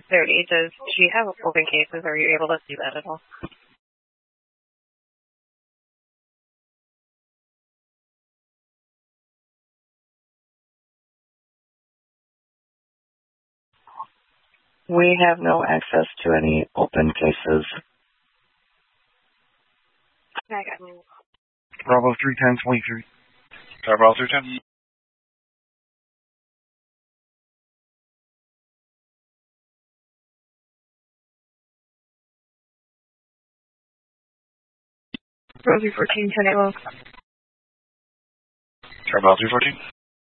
30. Does she have open cases? Are you able to see that at all? We have no access to any open cases. I got you. Bravo 310-23. Bravo 310. Bravo 14, 10 Bravo 314.